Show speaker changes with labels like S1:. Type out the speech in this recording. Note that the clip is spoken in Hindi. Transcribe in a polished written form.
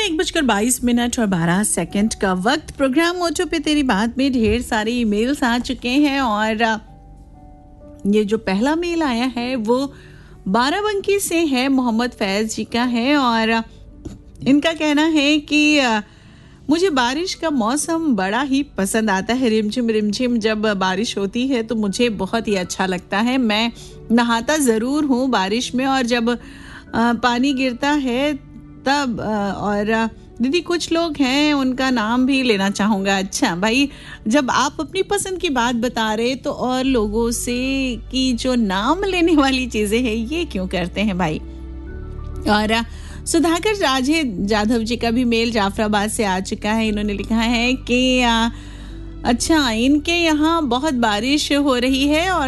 S1: 1:22 और 12 सेकंड का वक्त। प्रोग्राम मोटो पे तेरी बात में ढेर सारे ईमेल्स आ चुके हैं और ये जो पहला मेल आया है वो बाराबंकी से है, मोहम्मद फैज जी का है और इनका कहना है कि मुझे बारिश का मौसम बड़ा ही पसंद आता है। रिमझिम रिमझिम जब बारिश होती है तो मुझे बहुत ही अच्छा लगता है। मैं नहाता ज़रूर हूँ बारिश में और जब पानी गिरता है तब और दीदी कुछ लोग हैं उनका नाम भी लेना चाहूँगा। अच्छा भाई, जब आप अपनी पसंद की बात बता रहे तो और लोगों से कि जो नाम लेने वाली चीज़ें हैं ये क्यों करते हैं भाई। और सुधाकर राजे जाधव जी का भी मेल जाफराबाद से आ चुका है। इन्होंने लिखा है कि अच्छा, इनके यहाँ बहुत बारिश हो रही है और